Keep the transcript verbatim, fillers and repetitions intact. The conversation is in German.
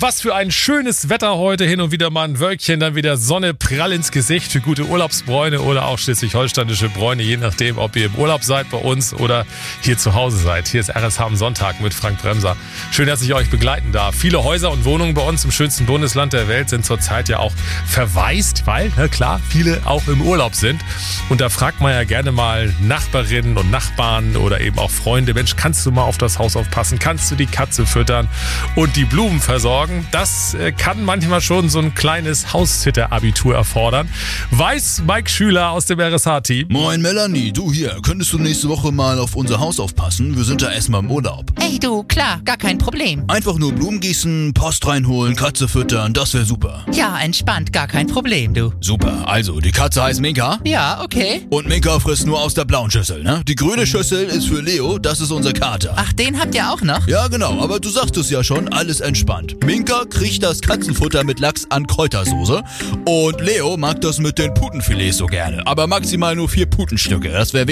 Was für ein schönes Wetter heute, hin und wieder mal ein Wölkchen, dann wieder Sonne prall ins Gesicht für gute Urlaubsbräune oder auch schleswig-holsteinische Bräune, je nachdem, ob ihr im Urlaub seid bei uns oder hier zu Hause seid. Hier ist R S H am Sonntag mit Frank Bremser. Schön, dass ich euch begleiten darf. Viele Häuser und Wohnungen bei uns im schönsten Bundesland der Welt sind zurzeit ja auch verwaist, weil, na klar, viele auch im Urlaub sind. Und da fragt man ja gerne mal Nachbarinnen und Nachbarn oder eben auch Freunde, Mensch, kannst du mal auf das Haus aufpassen? Kannst du die Katze füttern und die Blumen versorgen? Das kann manchmal schon so ein kleines Haussitter-Abitur erfordern. Weiß Mike Schüler aus dem R S H-Team. Moin Melanie, du hier. Könntest du nächste Woche mal auf unser Haus aufpassen? Wir sind da erstmal im Urlaub. Ey du, klar, gar kein Problem. Einfach nur Blumen gießen, Post reinholen, Katze füttern, das wäre super. Ja, entspannt, gar kein Problem, du. Super, also die Katze heißt Minka. Ja, okay. Und Minka frisst nur aus der blauen Schüssel, ne? Die grüne Schüssel ist für Leo, das ist unser Kater. Ach, den habt ihr auch noch? Ja, genau, aber du sagst es ja schon, alles entspannt. Minka kriegt das Katzenfutter mit Lachs an Kräutersoße und Leo mag das mit den Putenfilets so gerne, aber maximal nur vier Putenstücke, das wäre